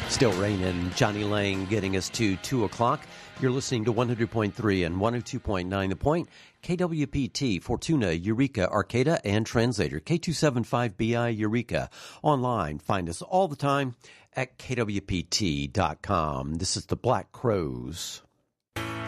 Still raining. Johnny Lang getting us to 2 o'clock. You're listening to 100.3 and 102.9 The Point. KWPT, Fortuna, Eureka, Arcata, and Translator. K275BI, Eureka. Online, find us all the time at kwpt.com. This is the Black Crowes.